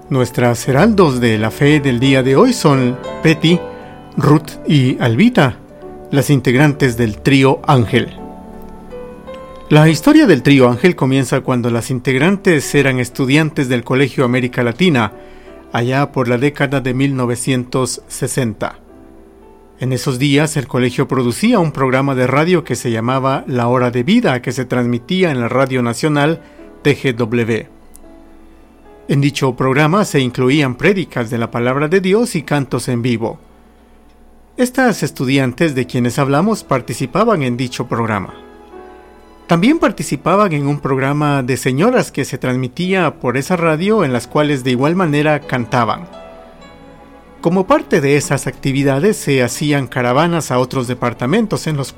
Nuestras heraldos de la fe del día de hoy son Betty, Ruth y Albita, las integrantes del trío Ángel. La historia del trío Ángel comienza cuando las integrantes eran estudiantes del Colegio América Latina, allá por la década de 1960. En esos días el colegio producía un programa de radio que se llamaba La Hora de Vida, que se transmitía en la Radio Nacional TGW. En dicho programa se incluían prédicas de la Palabra de Dios y cantos en vivo. Estas estudiantes de quienes hablamos participaban en dicho programa. También participaban en un programa de señoras que se transmitía por esa radio, en las cuales de igual manera cantaban. Como parte de esas actividades se hacían caravanas a otros departamentos en los